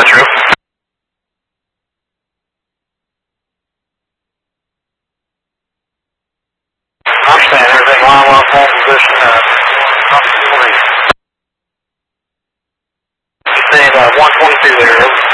true. I understand everything. Line up, home position. You said 122 there.